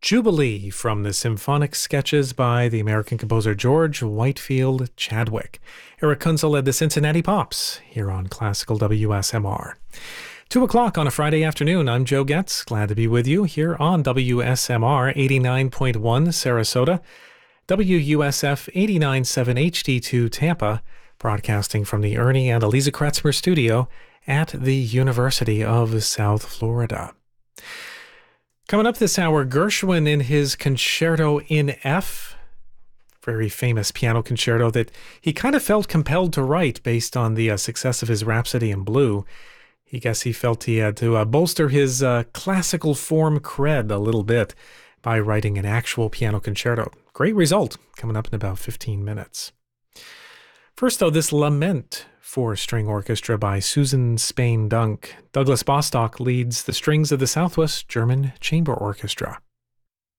Jubilee from the symphonic sketches by the American composer George Whitefield Chadwick. Eric Kunzel led the Cincinnati Pops here on Classical WSMR. 2 o'clock on a Friday afternoon. I'm Joe Getz. Glad to be with you here on WSMR 89.1 Sarasota, WUSF 89.7 HD2 Tampa, broadcasting from the Ernie and Eliza Kretzmer studio at the University of South Florida. Coming up this hour, Gershwin in his Concerto in F, very famous piano concerto that he kind of felt compelled to write based on the success of his Rhapsody in Blue. He felt he had to bolster his classical form cred a little bit by writing an actual piano concerto. Great result, coming up in about 15 minutes. First, though, this Lament for String Orchestra by Susan Spain Dunk. Douglas Bostock leads the strings of the Southwest German Chamber Orchestra.